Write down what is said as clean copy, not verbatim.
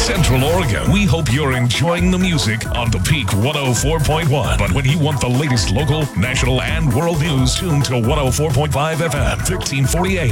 Central Oregon. We hope you're enjoying the music on the Peak 104.1. But when you want the latest local, national, and world news, tune to 104.5 FM, 1348.